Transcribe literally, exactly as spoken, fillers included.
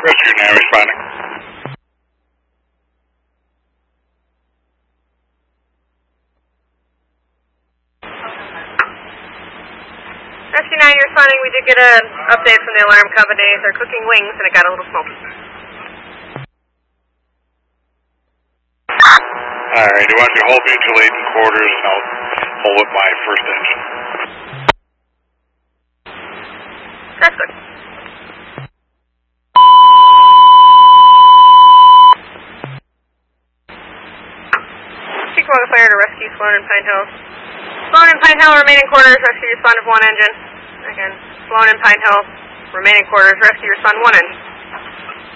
Rescue nine responding. Rescue nine, you're responding. We did get an update from the alarm company. They're cooking wings and it got a little smoky. Alright, you want to hold mutual aid in quarters and I'll hold up my first engine. That's good. Chicago Fire to rescue Sloan and Pine Hill. Sloan and Pine Hill, remaining quarters, rescue respond with one engine. Again, Sloan and Pine Hill, remaining quarters, rescue respond one engine.